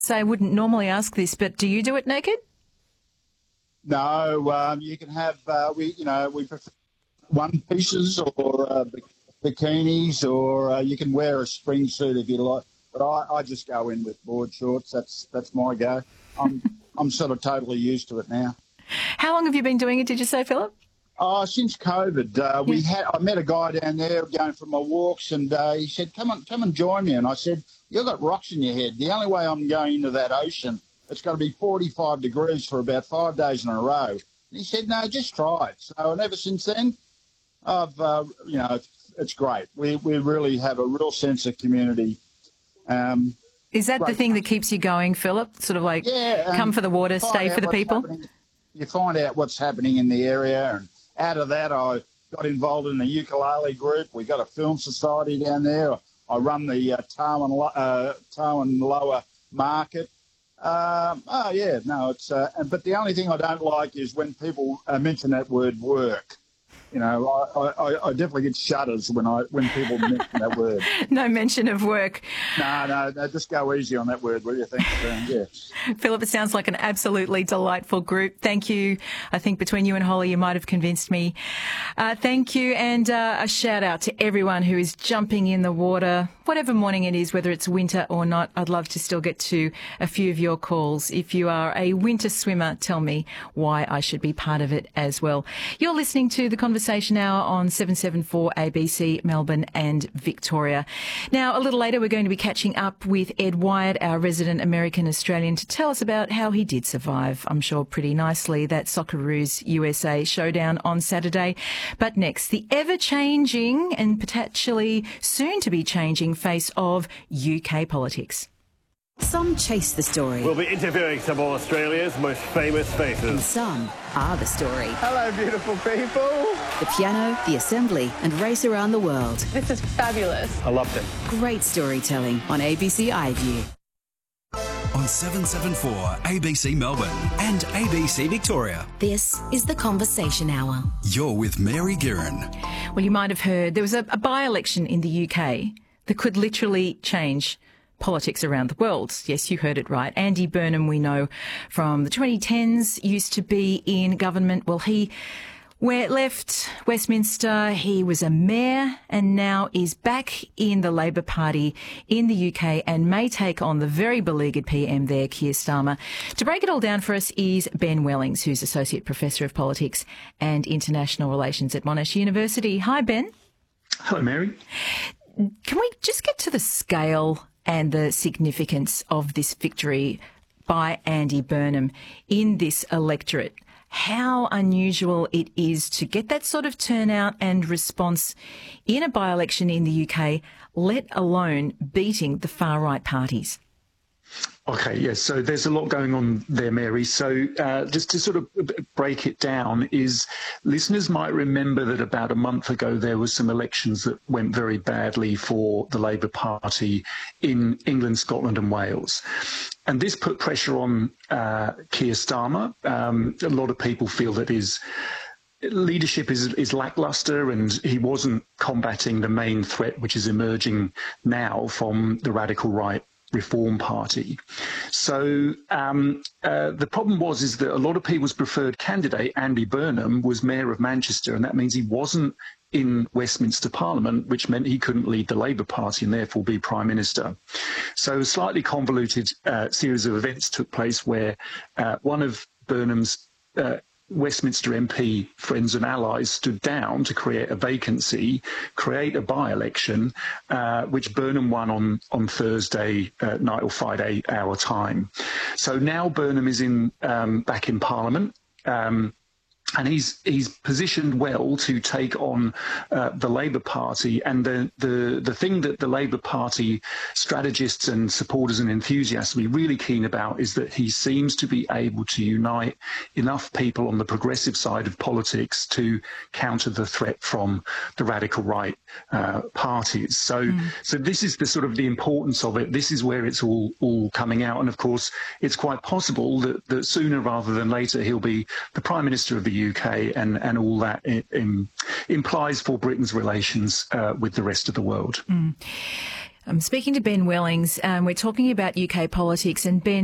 So I wouldn't normally ask this, but do you do it naked? No, you can have, we prefer one pieces or bikinis, or you can wear a spring suit if you like. But I just go in with board shorts. That's my go. I'm sort of totally used to it now. How long have you been doing it, did you say, Philip? Since COVID, I met a guy down there going for my walks, and he said, come and join me. And I said, you've got rocks in your head. The only way I'm going into that ocean, it's going to be 45 degrees for about 5 days in a row. And he said, no, just try it. So, and ever since then, I've, it's great. We really have a real sense of community. Is that the thing that keeps you going, Philip? Sort of like, come for the water, stay for the people? You find out what's happening in the area, and out of that, I got involved in the ukulele group. We got a film society down there. I run the Tarwin Lower Market. But the only thing I don't like is when people mention that word work. You know, I definitely get shudders when people mention that word. No mention of work. No, just go easy on that word, will you? Thanks, yes. Philip, it sounds like an absolutely delightful group. Thank you. I think between you and Holly, you might have convinced me. Thank you, and a shout out to everyone who is jumping in the water, whatever morning it is, whether it's winter or not. I'd love to still get to a few of your calls. If you are a winter swimmer, tell me why I should be part of it as well. You're listening to the Conversation Hour on 774 ABC, Melbourne and Victoria. Now, a little later, we're going to be catching up with Ed Wyatt, our resident American Australian, to tell us about how he did survive, I'm sure pretty nicely, that Socceroos USA showdown on Saturday. But next, the ever-changing and potentially soon-to-be changing face of UK politics. Some chase the story. We'll be interviewing some of Australia's most famous faces. And some are the story. Hello, beautiful people. The piano, the assembly, and race around the world. This is fabulous. I loved it. Great storytelling on ABC iView. On 774 ABC Melbourne and ABC Victoria. This is the Conversation Hour. You're with Mary Guerin. Well, you might have heard there was a by-election in the UK that could literally change politics around the world. Yes, you heard it right. Andy Burnham, we know from the 2010s, used to be in government. Well, he left Westminster. He was a mayor and now is back in the Labor Party in the UK and may take on the very beleaguered PM there, Keir Starmer. To break it all down for us is Ben Wellings, who's Associate Professor of Politics and International Relations at Monash University. Hi, Ben. Hello, Mary. Can we just get to the scale and the significance of this victory by Andy Burnham in this electorate? How unusual it is to get that sort of turnout and response in a by-election in the UK, let alone beating the far-right parties. Okay, yes. So there's a lot going on there, Mary. So just to sort of break it down is listeners might remember that about a month ago there were some elections that went very badly for the Labour Party in England, Scotland and Wales. And this put pressure on Keir Starmer. A lot of people feel that his leadership is lackluster and he wasn't combating the main threat which is emerging now from the radical right Reform Party. So the problem is that a lot of people's preferred candidate, Andy Burnham, was Mayor of Manchester, and that means he wasn't in Westminster Parliament, which meant he couldn't lead the Labour Party and therefore be Prime Minister. So a slightly convoluted series of events took place where one of Burnham's Westminster MP friends and allies stood down to create a vacancy, create a by-election, which Burnham won on Thursday night or Friday our time. So now Burnham is back in Parliament. And he's positioned well to take on the Labour Party. And the thing that the Labour Party strategists and supporters and enthusiasts will be really keen about is that he seems to be able to unite enough people on the progressive side of politics to counter the threat from the radical right parties. So this is the sort of the importance of it. This is where it's all coming out. And of course, it's quite possible that sooner rather than later he'll be the Prime Minister of the UK and all that implies for Britain's relations with the rest of the world. I'm speaking to Ben Wellings. We're talking about UK politics, and Ben,